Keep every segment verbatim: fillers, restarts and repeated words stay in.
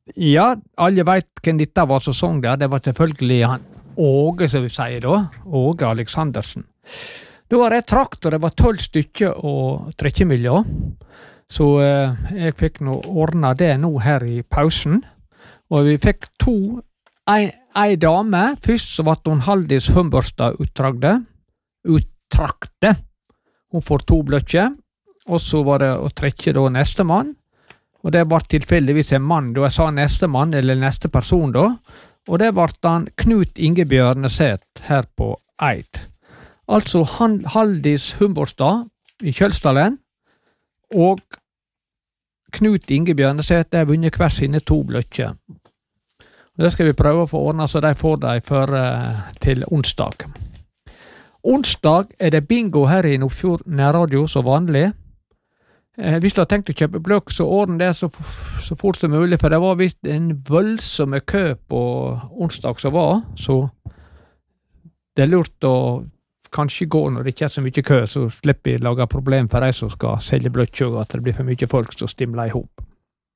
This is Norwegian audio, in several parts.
Ja, alle vet hvem dette var som sang der. Det var selvfølgelig han Åge, som vi sier da. Åge Aleksandersen. Da var det traktor, det var tolv stykker og trekkemilja. Så eh, jeg fikk nå ordna det nå her i pausen. Og vi fikk to, ei, ei dame. Først så var hun Haldis Humbørstad uttragde. Uttrakte. Hun får to bløkker. Og så var det å trekke da neste mann. Og det var tilfeldigvis en mann, da jeg sa neste mann, eller neste person da. Og det var han Knut Inge Bjørneset her på Eid. Altså han, Haldis Humbørstad i Kjølsdalen, og Knut Inge Bjørneset, de har vunnet hver sine to bløkker. Og det skal vi prøve å få ordnet, så de får de for, uh, til onsdag. Onsdag er det bingo her i Nordfjord nærradio som vanlig. Eh, hvis du har tenkt å kjøpe bløkk, så ordne det så, så fort som mulig, for det var vist en voldsomme kø på onsdag som var, så det er lurt å kanskje gå når det ikke er så mye kø, så slipper vi lage problem for de som skal selge bløkk, og at det blir for mye folk som stimler i hop.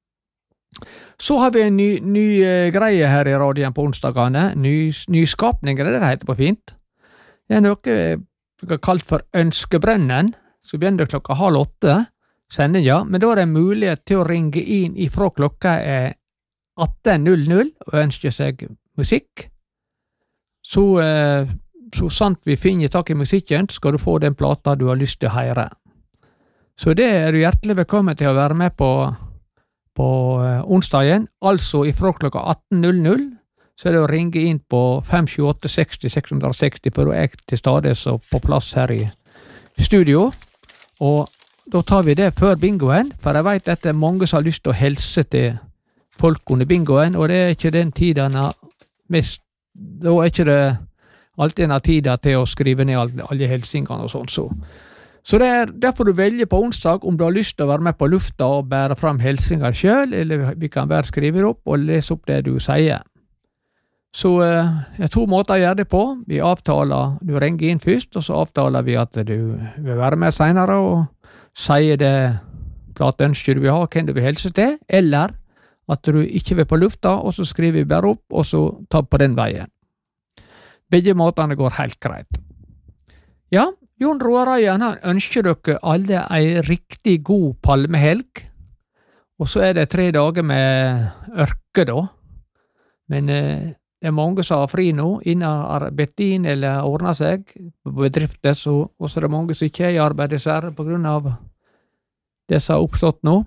Så har vi en ny, ny uh, greie her i radioen på onsdagene, ny, nyskapninger, det er det heter på fint. Det er noe vi har kalt for Ønskebrønnen, så begynner det klokka halv åtte, sendinga, men da er det mulighet til å ringe inn ifra klokka er atten null null og ønske seg musikk. Så, eh, så sant vi finner tak i musikken, skal du få den plata du har lyst til å høre. Så det er du hjertelig velkommen til å være med på, på eh, onsdagen, altså ifra klokka atten null null, så er det å ringe inn på fem sju åtte seks null seks seks null, for du er til stades og på plass her i studio, og da tar vi det før bingoen, for jeg vet at det er mange som har lyst til å helse til folk under bingoen, og det er ikke den tiden mest, da er ikke det alltid en tida til å skrive ned alle, alle helsingene og sånn, så. Så det er derfor du velger på onsdag om du har lyst til å være med på lufta og bære fram helsinger selv, eller vi kan bare skrive det opp og lese opp det du sier. Så eh, det er to måter å gjøre det på. Vi avtaler, du ringer inn først, og så avtaler vi at du vil være med senere, og sier det plateønsker du vil ha, hvem du vil helse til, eller at du ikke vil på lufta, og så skriver vi bare opp, og så tar på den veien. Begge måtene går helt greit. Ja, Jon Roar Ryan, han ønsker dere alle en riktig god palmehelg, og så er det tre dager med ørke da, men eh, det er mange som har fri nå, innen arbeidet eller ordner seg på bedrifter, så også er det mange som ikke er i arbeid dessverre på grunn av det som har oppstått nå.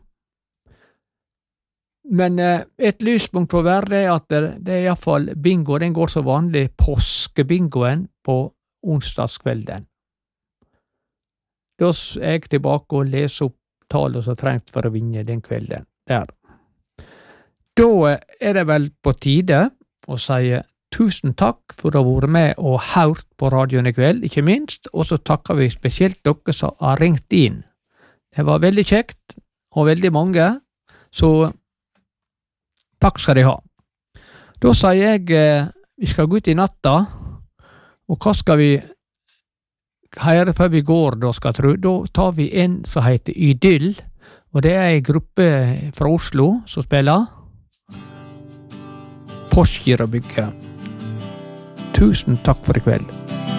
Men eh, et lyspunkt på hver det er at det, det er i hvert fall bingo, den går så vanlig påskebingoen på onsdagskvelden. Da er jeg tilbake og leser opp tallet som trengt for å vinne den kvelden der. Da er det vel på tide og sier tusen takk for å ha vært med og hørt på radioen i kveld, ikke minst, og så takker vi spesielt dere som har ringt inn. Det var veldig kjekt, og veldig mange, så takk skal de ha. Da sier jeg, eh, vi skal gå ut i natta, og hva skal vi høre før vi går, da skal jeg tro? Da tar vi en som heter Idyll, og det er en gruppe fra Oslo som spiller Postgirobygget. Tusen takk for i kveld.